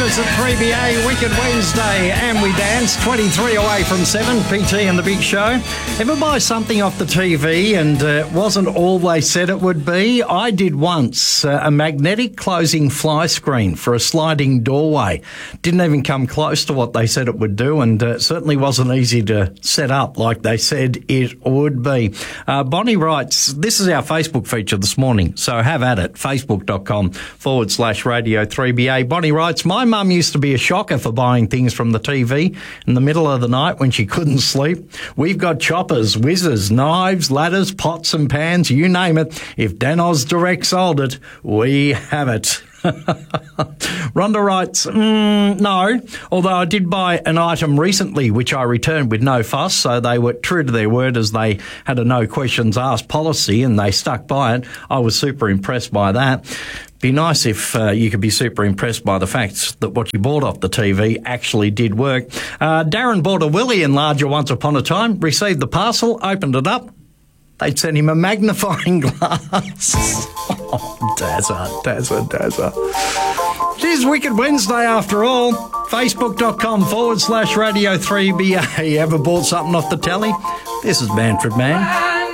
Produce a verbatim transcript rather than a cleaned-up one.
breakfast at three B A, Wicked Wednesday, and we dance twenty-three away from seven, P T and the Big Show. Ever buy something off the T V and uh, it wasn't all they said it would be? I did once. Uh, a magnetic closing fly screen for a sliding doorway. Didn't even come close to what they said it would do, and uh, certainly wasn't easy to set up like they said it would be. Uh, Bonnie writes, this is our Facebook feature this morning, so have at it, facebook.com forward slash radio 3BA. Bonnie writes, my mum used to be a shocker for buying things from the T V in the middle of the night when she couldn't sleep. We've got choppers, whizzers, knives, ladders, pots and pans, you name it. If Danos Direct sold it, we have it. Rhonda writes, mm, no, although I did buy an item recently which I returned with no fuss, so they were true to their word as they had a no questions asked policy and they stuck by it. I was super impressed by that. Be nice if uh, you could be super impressed by the fact that what you bought off the T V actually did work. Uh, Darren bought a Willie enlarger once upon a time, received the parcel, opened it up. They'd sent him a magnifying glass. Oh, Dazza, Dazza, Dazza. It is Wicked Wednesday after all. Facebook.com forward slash Radio 3BA. Ever bought something off the telly? This is Manfred Man.